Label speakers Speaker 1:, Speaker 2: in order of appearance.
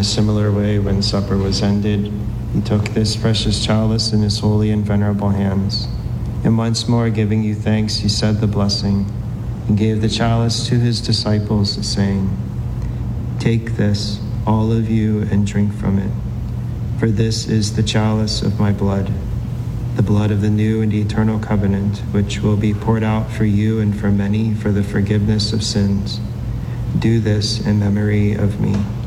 Speaker 1: a similar way, when supper was ended, he took this precious chalice in his holy and venerable hands, and once more giving you thanks, he said the blessing, and gave the chalice to his disciples, saying, "Take this, all of you, and drink from it, for this is the chalice of my blood, the blood of the new and eternal covenant, which will be poured out for you and for many for the forgiveness of sins. Do this in memory of me."